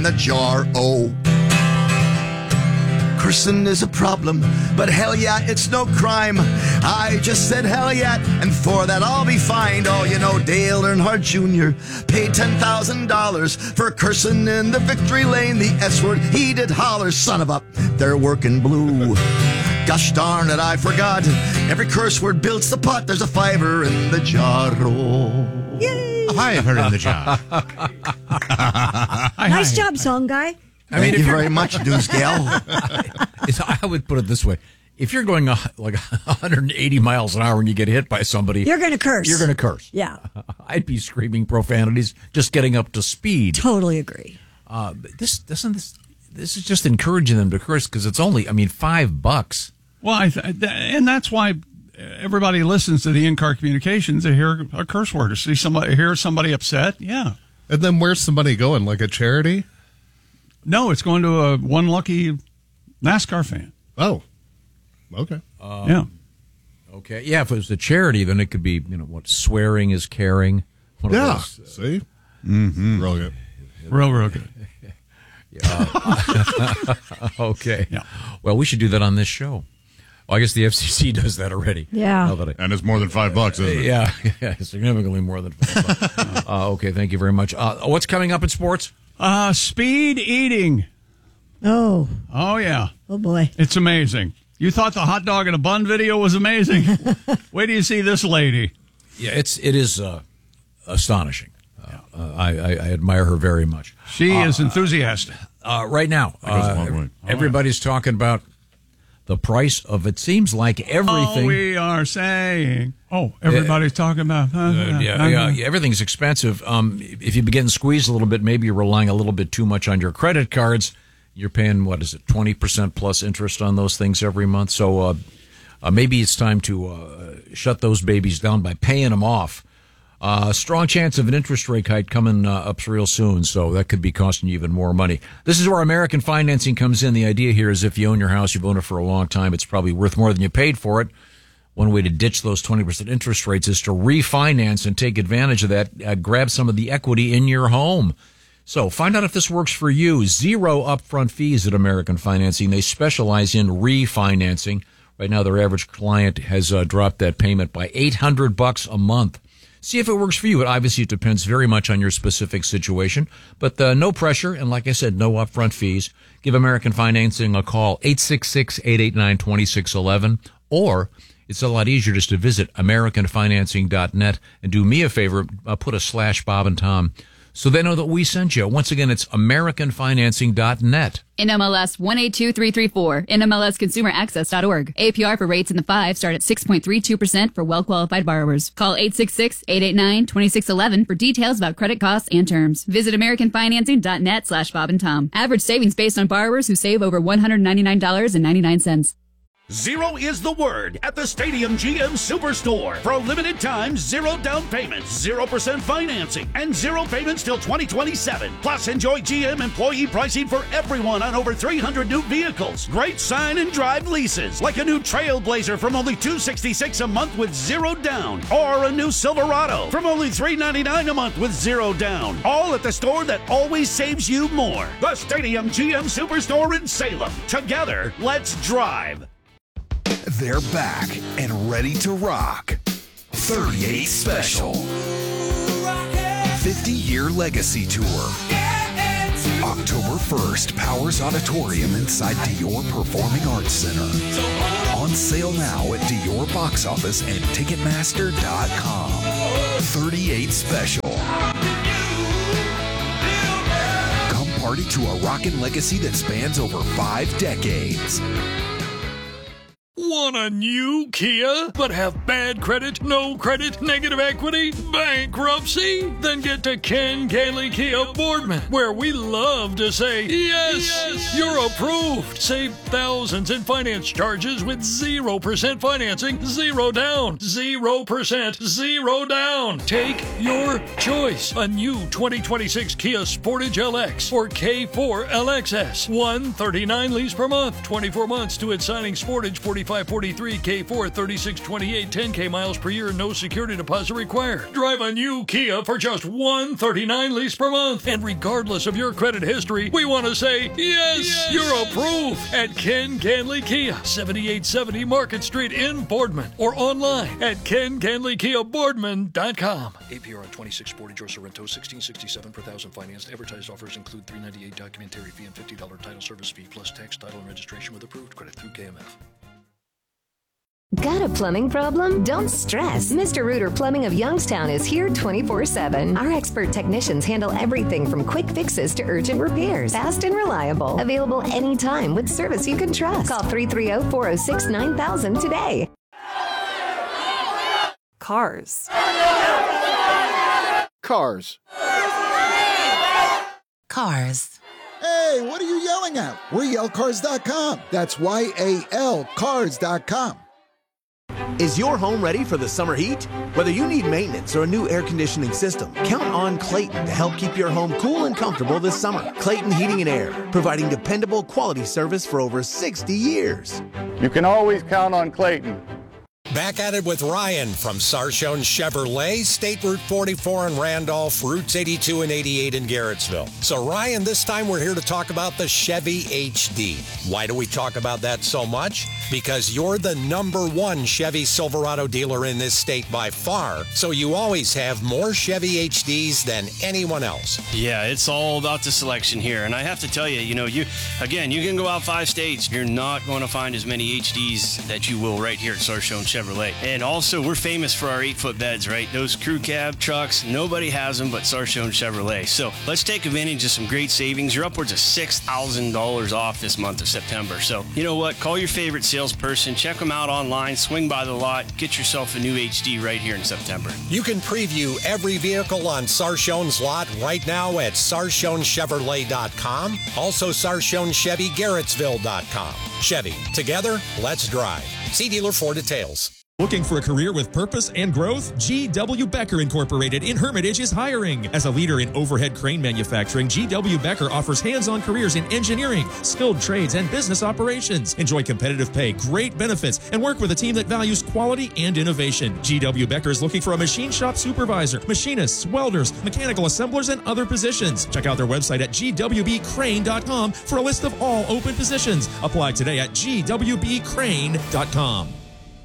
the jar. Oh, cursing is a problem, but hell yeah, it's no crime. I just said hell yeah, and for that I'll be fined. Oh, you know, Dale Earnhardt Jr. paid $10,000 for cursing in the victory lane. The S word he did holler, son of a, they're working blue. Gosh darn it, I forgot. Every curse word builds the pot. There's a fiver in the jar. Oh. Yay! A fiver in the jar. Nice job, song guy. Thank you very much, Deuce Gal. I would put it this way. If you're going like 180 miles an hour and you get hit by somebody, you're going to curse. You're going to curse. Yeah. I'd be screaming profanities just getting up to speed. Totally agree. This is just encouraging them to curse because it's only, $5. Well, and that's why everybody listens to the in-car communications to hear a curse word or hear somebody upset. Yeah. And then where's somebody going? Like a charity? No, it's going to one lucky NASCAR fan. Oh, okay. Yeah. Okay. Yeah, if it was a charity, then it could be, what swearing is caring. Yeah. See? Mm-hmm. Real good. Real good. Okay. Yeah. Well, we should do that on this show. Well, I guess the FCC does that already. Yeah. And it's more than $5, isn't it? Yeah, significantly more than $5. Okay, thank you very much. What's coming up in sports? Speed eating. Oh. Oh, yeah. Oh, boy. It's amazing. You thought the hot dog in a bun video was amazing? Wait till you see this lady. Yeah, it is astonishing. I admire her very much. She is enthusiastic. Right now, everybody's talking about the price of, it seems like everything. Oh, we are saying. Oh, everybody's talking about. Everything's expensive. If you begin to squeeze a little bit, maybe you're relying a little bit too much on your credit cards. You're paying, 20% plus interest on those things every month. So maybe it's time to shut those babies down by paying them off. Strong chance of an interest rate hike coming up real soon, so that could be costing you even more money. This is where American Financing comes in. The idea here is if you own your house, you've owned it for a long time, it's probably worth more than you paid for it. One way to ditch those 20% interest rates is to refinance and take advantage of that. Grab some of the equity in your home. So find out if this works for you. 0 upfront fees at American Financing. They specialize in refinancing. Right now, their average client has dropped that payment by $800 a month. See if it works for you. Obviously, it depends very much on your specific situation, but no pressure. And like I said, no upfront fees. Give American Financing a call, 866-889-2611, or it's a lot easier just to visit AmericanFinancing.net and do me a favor, put a /Bob and Tom so they know that we sent you. Once again, it's AmericanFinancing.net. NMLS 182334, NMLSConsumerAccess.org. APR for rates in the 5 start at 6.32% for well-qualified borrowers. Call 866-889-2611 for details about credit costs and terms. Visit AmericanFinancing.net /Bob and Tom. Average savings based on borrowers who save over $199.99. 0 is the word at the Stadium GM Superstore. For a limited time, 0 down payments, 0% financing, and 0 payments till 2027. Plus, enjoy GM employee pricing for everyone on over 300 new vehicles. Great sign and drive leases, like a new Trailblazer from only $266 a month with 0 down, or a new Silverado from only $399 a month with 0 down. All at the store that always saves you more. The Stadium GM Superstore in Salem. Together, let's drive. They're back and ready to rock. 38 Special. 50-year legacy tour. October 1st, Powers Auditorium inside Dior Performing Arts Center. On sale now at Dior Box Office and Ticketmaster.com. 38 Special. Come party to a rockin' legacy that spans over 5 decades. Want a new Kia, but have bad credit, no credit, negative equity, bankruptcy? Then get to Ken Gailey Kia Boardman, where we love to say, yes, you're approved. Save thousands in finance charges with 0% financing, 0 down, 0%, 0 down. Take your choice. A new 2026 Kia Sportage LX or K4 LXS. $139 lease per month, 24 months to its signing. Sportage 45 543 K4 3628, 10K miles per year, no security deposit required. Drive a new Kia for just $139 lease per month. And regardless of your credit history, we want to say, yes, you're approved at Ken Canley Kia, 7870 Market Street in Boardman, or online at KenCanleyKiaBoardman.com. APR on 2640 George Sorrento, 1667 per thousand financed. Advertised offers include $398 documentary fee and $50 title service fee, plus tax, title, and registration with approved credit through KMF. Got a plumbing problem? Don't stress. Mr. Rooter Plumbing of Youngstown is here 24/7. Our expert technicians handle everything from quick fixes to urgent repairs. Fast and reliable. Available anytime with service you can trust. Call 330-406-9000 today. Cars. Cars. Cars. Hey, what are you yelling at? We're yellcars.com. That's YAL cars.com. Is your home ready for the summer heat? Whether you need maintenance or a new air conditioning system, count on Clayton to help keep your home cool and comfortable this summer. Clayton Heating and Air, providing dependable quality service for over 60 years. You can always count on Clayton. Back at it with Ryan from Sarshone Chevrolet, State Route 44 in Randolph, Routes 82 and 88 in Garrettsville. So Ryan, this time we're here to talk about the Chevy HD. Why do we talk about that so much? Because you're the #1 Chevy Silverado dealer in this state by far, so you always have more Chevy HDs than anyone else. Yeah, it's all about the selection here. And I have to tell you, you can go out 5 states. You're not going to find as many HDs that you will right here at Sarshone Chevrolet. And also, we're famous for our 8-foot beds, right? Those crew cab trucks, nobody has them but Sarshone Chevrolet. So let's take advantage of some great savings. You're upwards of $6,000 off this month of September. So you know what? Call your favorite salesperson, check them out online, swing by the lot, get yourself a new HD right here in September. You can preview every vehicle on Sarshone's lot right now at Sarshonechevrolet.com. Also, Sarshonechevy-Garrettsville.com. Chevy, together, let's drive. See dealer for details. Looking for a career with purpose and growth? G.W. Becker Incorporated in Hermitage is hiring. As a leader in overhead crane manufacturing, G.W. Becker offers hands-on careers in engineering, skilled trades, and business operations. Enjoy competitive pay, great benefits, and work with a team that values quality and innovation. G.W. Becker is looking for a machine shop supervisor, machinists, welders, mechanical assemblers, and other positions. Check out their website at gwbcrane.com for a list of all open positions. Apply today at gwbcrane.com.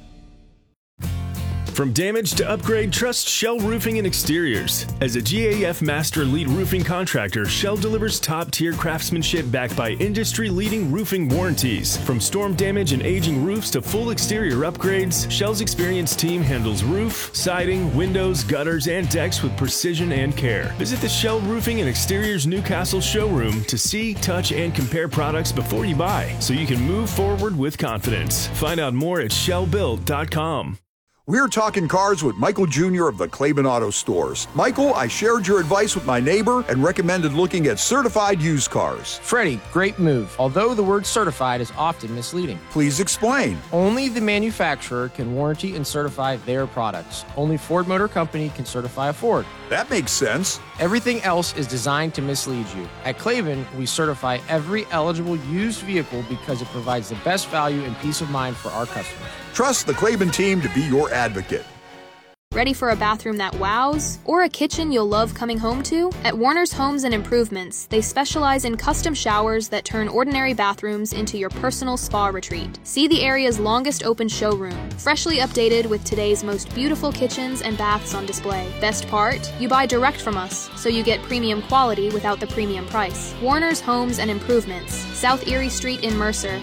From damage to upgrade, trust Shell Roofing and Exteriors. As a GAF Master Elite Roofing Contractor, Shell delivers top-tier craftsmanship backed by industry-leading roofing warranties. From storm damage and aging roofs to full exterior upgrades, Shell's experienced team handles roof, siding, windows, gutters, and decks with precision and care. Visit the Shell Roofing and Exteriors Newcastle showroom to see, touch, and compare products before you buy, so you can move forward with confidence. Find out more at shellbuilt.com. We're talking cars with Michael Jr. of the Claiborne Auto Stores. Michael, I shared your advice with my neighbor and recommended looking at certified used cars. Freddie, great move. Although the word certified is often misleading. Please explain. Only the manufacturer can warranty and certify their products. Only Ford Motor Company can certify a Ford. That makes sense. Everything else is designed to mislead you. At Claiborne, we certify every eligible used vehicle because it provides the best value and peace of mind for our customers. Trust the Claiborne team to be your advocate. Ready for a bathroom that wows? Or a kitchen you'll love coming home to? At Warner's Homes and Improvements, they specialize in custom showers that turn ordinary bathrooms into your personal spa retreat. See the area's longest open showroom, freshly updated with today's most beautiful kitchens and baths on display. Best part? You buy direct from us, so you get premium quality without the premium price. Warner's Homes and Improvements, South Erie Street in Mercer,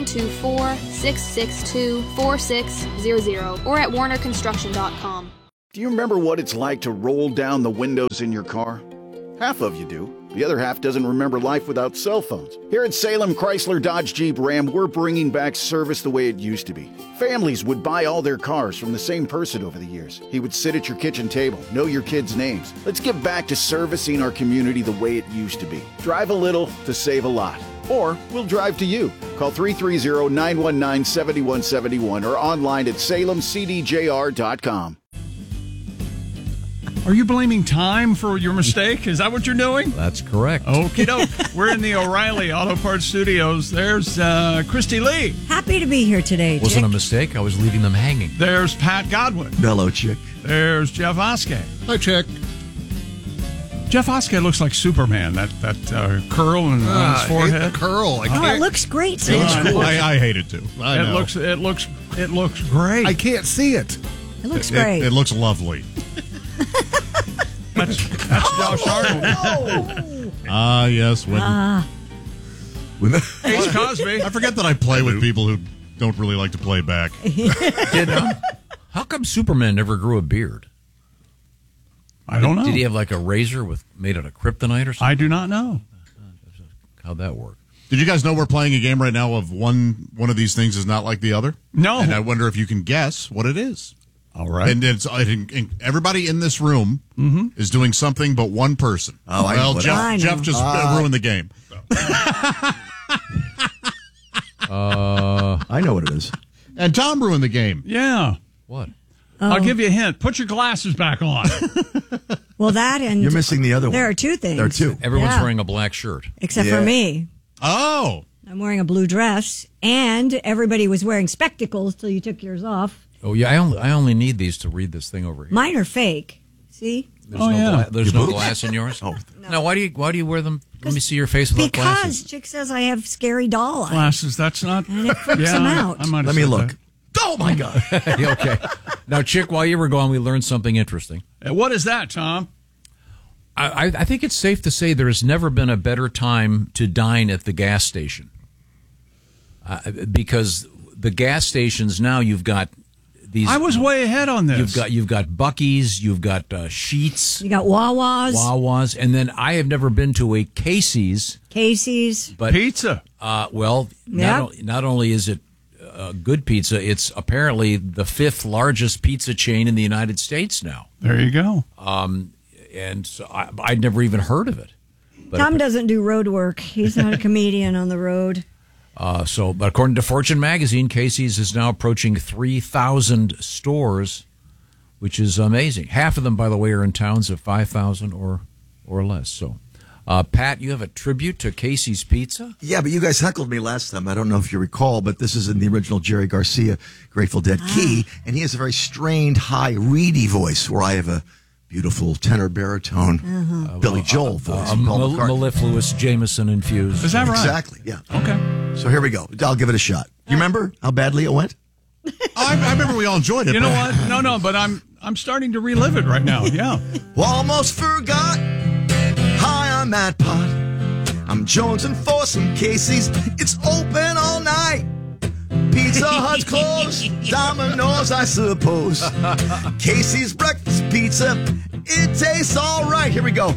724-662-4600, or at warnerconstruction.com. Do you remember what it's like to roll down the windows in your car? Half of you do. The other half doesn't remember life without cell phones. Here at Salem Chrysler Dodge Jeep Ram, we're bringing back service the way it used to be. Families would buy all their cars from the same person over the years. He would sit at your kitchen table, know your kids' names. Let's get back to servicing our community the way it used to be. Drive a little to save a lot. Or we'll drive to you. Call 330-919-7171 or online at salemcdjr.com. Are you blaming time for your mistake? Is that what you're doing? That's correct. Okie doke. We're in the O'Reilly Auto Parts Studios. There's Christy Lee. Happy to be here today, Wasn't a Chick. mistake. I was leaving them hanging. There's Pat Godwin. Hello, Chick. There's Jeff Oskey. Hi, Chick. Jeff Oskey looks like Superman. That curl on his forehead. I hate the curl. Oh, it looks great today. I hate it too. I know. It looks great. I can't see it. It looks great. It looks lovely. That's Josh Arnold. Yes. Ace Cosby. I forget that I play with people who don't really like to play back. How come Superman never grew a beard? I don't know. Did he have like a razor made out of kryptonite or something? I do not know. How'd that work? Did you guys know we're playing a game right now of one of these things is not like the other? No. And I wonder if you can guess what it is. All right. And everybody in this room is doing something but one person. Oh, I know. Jeff just ruined the game. I know what it is. And Tom ruined the game. Yeah. What? I'll give you a hint. Put your glasses back on. Well, that and You're missing the other one. there are two things. There are two. Everyone's wearing a black shirt. Except for me. Oh. I'm wearing a blue dress, and everybody was wearing spectacles till you took yours off. Oh yeah, I only need these to read this thing over here. Mine are fake. See? There's no glass in yours. Oh no. Why do you wear them? Let me see your face without Because glasses. Chick says I have scary doll eyes. Glasses. That's not. And it freaks them out. Let me look. Oh, my God. Okay. Now, Chick, while you were gone, we learned something interesting. What is that, Tom? I think it's safe to say there has never been a better time to dine at the gas station. Because the gas stations now, you've got these. I was way ahead on this. You've got Buc-ee's, you've got Sheetz, You got Wawa's. and then I have never been to a Casey's. But pizza. Not only is it good pizza, it's apparently the 5th largest pizza chain in the United States now. There you go. And so I'd never even heard of it. But Tom doesn't do road work. He's not a comedian on the road. But according to Fortune magazine, Casey's is now approaching 3,000 stores, which is amazing. Half of them, by the way, are in towns of 5,000 or less. So, Pat, you have a tribute to Casey's Pizza? Yeah, but you guys heckled me last time. I don't know if you recall, but this is in the original Jerry Garcia Grateful Dead key, and he has a very strained, high, reedy voice, where I have a beautiful tenor baritone Billy Joel voice. Mellifluous Jameson infused. Is that right? Exactly, yeah. Okay. So here we go. I'll give it a shot. You remember how badly it went? I remember we all enjoyed it. You know what? No, but I'm starting to relive it right now. Yeah. Almost forgot. Hi, I'm Matt Pot. I'm jonesing for some Casey's. It's open all night. Pizza Hut's closed. Domino's, I suppose. Casey's breakfast pizza. It tastes all right. Here we go.